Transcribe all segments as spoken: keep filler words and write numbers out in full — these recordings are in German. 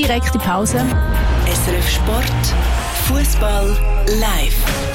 direkte Pause. S R F Sport, Fußball live.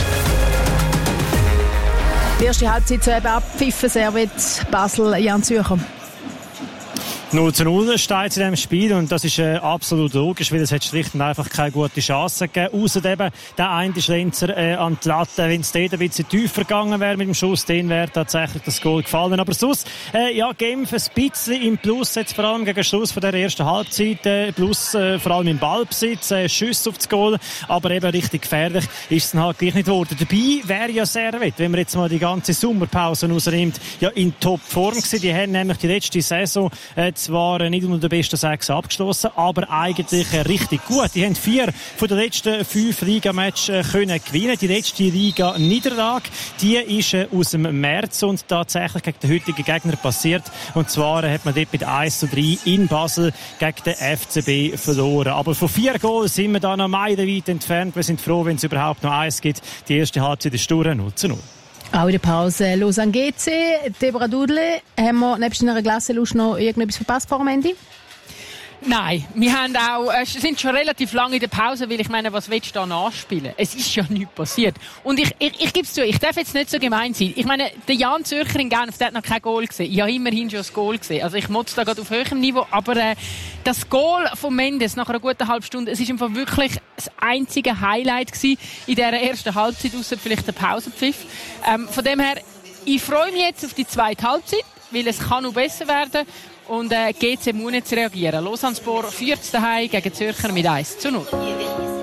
Die erste Halbzeit zu eben abpfiffen, Servet Basel, Jan Zürcher. null zu null steht in diesem Spiel und das ist äh, absolut logisch, weil es hat schlicht und einfach keine gute Chance gegeben. Ausser eben der eine Schlenzer äh, an die Latte. Wenn es dort ein bisschen tiefer gegangen wäre mit dem Schuss, dann wäre tatsächlich das Goal gefallen. Aber sonst, äh, ja, Genf ein bisschen im Plus, jetzt vor allem gegen Schluss von der ersten Halbzeit. Äh, plus äh, vor allem im Ballbesitz, äh, Schüsse auf das Goal, aber eben richtig gefährlich ist es dann halt gleich nicht geworden. Dabei wäre ja Servet, wenn man jetzt mal die ganze Sommerpause rausnimmt, ja in Topform gewesen. Die haben nämlich die letzte Saison äh, zwar nicht unter den besten sechs abgeschlossen, aber eigentlich richtig gut. Die haben vier von den letzten fünf Ligamatches können gewinnen. Die letzte Liga-Niederlage, die ist aus dem März und tatsächlich gegen den heutigen Gegner passiert. Und zwar hat man dort mit eins zu drei in Basel gegen den F C B verloren. Aber von vier Goals sind wir da noch meilenweit entfernt. Wir sind froh, wenn es überhaupt noch eins gibt. Die erste Halbzeit ist durch, null zu null. Auch in der Pause Lausanne G C, Deborah Dudle. Haben wir nebst einer Glasse Lust noch irgendetwas verpasst vor dem Ende? Nein, wir haben auch, äh, sind schon relativ lange in der Pause, weil ich meine, was willst du da nachspielen? Es ist ja nichts passiert. Und ich, ich, ich gebe es zu, ich darf jetzt nicht so gemein sein. Ich meine, der Jan Zürcher in Genf, der hat noch kein Goal gesehen. Ich habe immerhin schon das Goal gesehen. Also ich motze da gerade auf höherem Niveau, aber äh, das Goal von Mendes nach einer guten halben Stunde, es ist einfach wirklich das einzige Highlight gewesen in dieser ersten Halbzeit, ausser vielleicht der Pausenpfiff. Ähm, von dem her, ich freue mich jetzt auf die zweite Halbzeit, weil es kann noch besser werden. Und äh, G C muss jetzt reagieren. Lausanne-Spor führt daheim gegen Zürcher mit eins zu null.